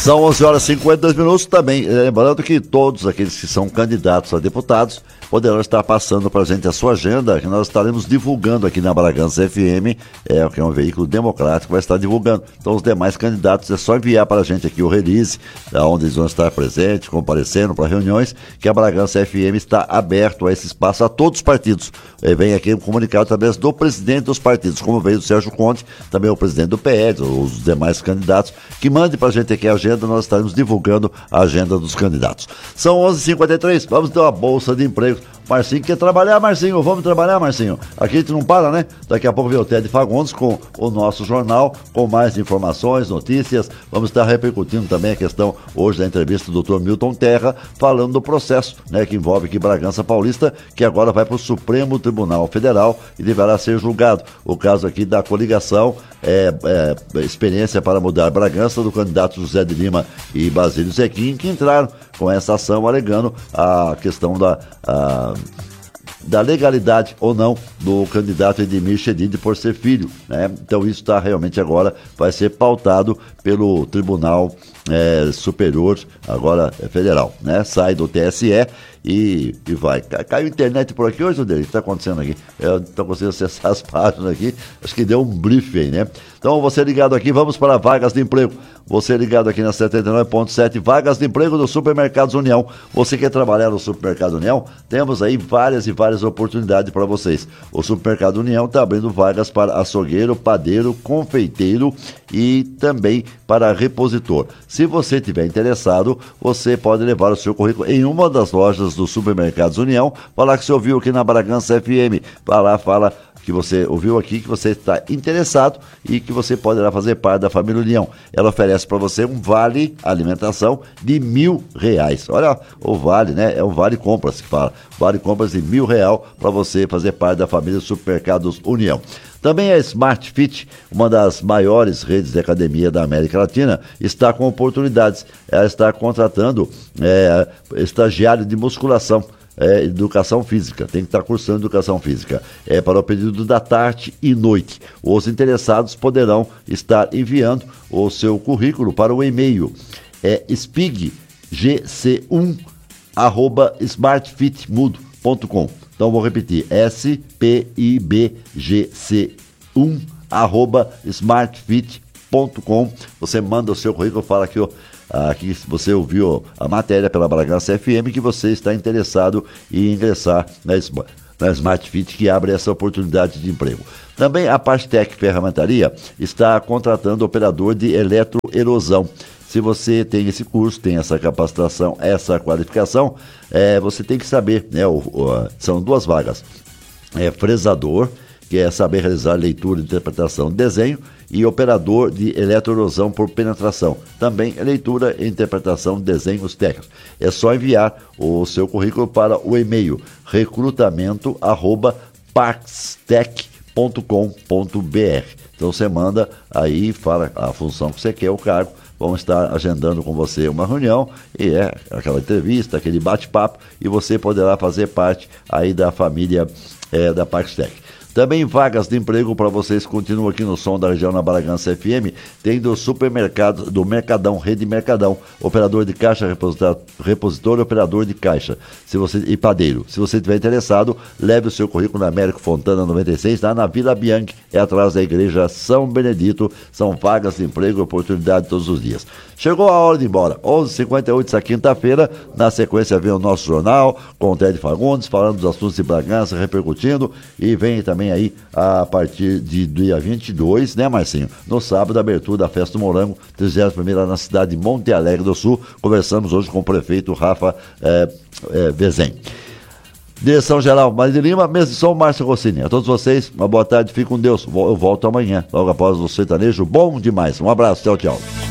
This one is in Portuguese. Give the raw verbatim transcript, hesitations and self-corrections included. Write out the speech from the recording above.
São onze horas e cinquenta e dois minutos também. Lembrando que todos aqueles que são candidatos a deputados poderão estar passando para a gente a sua agenda, que nós estaremos divulgando aqui na Bragança F M, é, que é um veículo democrático, vai estar divulgando. Então os demais candidatos é só enviar para a gente aqui o release, onde eles vão estar presentes, comparecendo para reuniões, que a Bragança F M está aberto a esse espaço a todos os partidos. É, vem aqui um comunicado através do presidente dos partidos, como veio o Sérgio Conte, também o presidente do P L, os demais candidatos, que mande para a gente aqui a agenda, nós estaremos divulgando a agenda dos candidatos. São onze e cinquenta e três, vamos ter uma bolsa de emprego. Marcinho quer trabalhar, Marcinho, vamos trabalhar, Marcinho. Aqui a gente não para, né? Daqui a pouco vem o Ted Fagundes com o nosso jornal, com mais informações, notícias. Vamos estar repercutindo também a questão hoje da entrevista do doutor Milton Terra, falando do processo, né, que envolve aqui Bragança Paulista, que agora vai para o Supremo Tribunal Federal e deverá ser julgado. O caso aqui da coligação, é, é, experiência para mudar Bragança, do candidato José de Lima e Basílio Zequim, que entraram com essa ação alegando a questão da, a, da legalidade ou não do candidato Edmir Chedid por ser filho, né? Então isso está realmente agora, vai ser pautado pelo Tribunal é, Superior, agora é federal, né? Sai do T S E e, e vai. Caiu a internet por aqui hoje, Rodrigo? O que está acontecendo aqui? Eu não estou conseguindo acessar as páginas aqui, acho que deu um briefing aí, né? Então você ligado aqui, vamos para vagas de emprego. Você ligado aqui na setenta e nove ponto sete, vagas de emprego do Supermercados União. Você quer trabalhar no Supermercado União? Temos aí várias e várias oportunidades para vocês. O Supermercado União está abrindo vagas para açougueiro, padeiro, confeiteiro e também para repositor. Se você estiver interessado, você pode levar o seu currículo em uma das lojas do Supermercados União, falar que você ouviu aqui na Bragança F M. Vai lá, fala que você ouviu aqui, que você está interessado e que você poderá fazer parte da família União. Ela oferece para você um vale alimentação de mil reais. Olha o vale, né? É um vale compras que fala. Vale compras de mil real para você fazer parte da família Supermercados União. Também a Smart Fit, uma das maiores redes de academia da América Latina, está com oportunidades. Ela está contratando é, estagiário de musculação. É, educação física, tem que estar cursando educação física. É para o período da tarde e noite. Os interessados poderão estar enviando o seu currículo para o e-mail é spig g c um arroba smartfitmudo ponto com. Então vou repetir, S P I B G C um arroba smartfit ponto com. Você manda o seu currículo, fala que eu Aqui você ouviu a matéria pela Bragança F M que você está interessado em ingressar na, na Smart Fit, que abre essa oportunidade de emprego. Também a Pastec Ferramentaria está contratando operador de eletroerosão. Se você tem esse curso, tem essa capacitação, essa qualificação, é, você tem que saber, né, o, o, são duas vagas. É fresador, que é saber realizar leitura, interpretação, desenho, e operador de eletroerosão por penetração. Também leitura, interpretação, desenhos técnicos. É só enviar o seu currículo para o e-mail recrutamento arroba paxtec ponto com ponto b r. Então você manda aí, fala a função que você quer, o cargo. Vamos estar agendando com você uma reunião e é aquela entrevista, aquele bate-papo, e você poderá fazer parte aí da família é, da Paxtec. Também vagas de emprego para vocês continuam aqui no som da região na Bragança F M. Tem do supermercado, do Mercadão, Rede Mercadão, operador de caixa, repositor, repositor operador de caixa se você, e padeiro. Se você estiver interessado, leve o seu currículo na Américo Fontana noventa e seis, lá na Vila Bianchi, é atrás da igreja São Benedito. São vagas de emprego e oportunidade todos os dias. Chegou a hora de ir embora, onze e cinquenta e oito, essa quinta-feira. Na sequência vem o nosso jornal com o Ted Fagundes, falando dos assuntos de Bragança, repercutindo, e vem também aí a partir de dia vinte e dois, né, Marcinho? No sábado, a abertura da Festa do Morango, trigésima primeira na cidade de Monte Alegre do Sul. Conversamos hoje com o prefeito Rafa é, é, Vezem. Direção geral, Maria de Lima, mesa de som, Márcio Rossini. A todos vocês, uma boa tarde, fique com Deus. Eu volto amanhã, logo após o sertanejo bom demais. Um abraço, tchau, tchau.